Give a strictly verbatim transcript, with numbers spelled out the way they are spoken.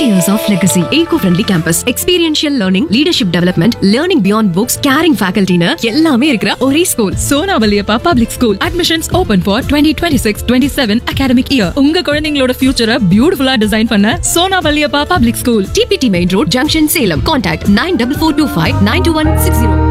years of legacy. Eco-friendly campus, experiential learning, leadership development, learning beyond books, caring faculty னு எல்லாமே இருக்கிற ஒரே school. Sona Valliappa public school. Admissions open for twenty twenty-six twenty-seven academic year. உங்க குழந்தைகளோட ஃபியூச்சரை பியூட்டிஃபுல்லா design பண்ண Sona Valliappa public school. T P T Main Road, Junction, Salem. Contact nine four four two five nine two one six zero.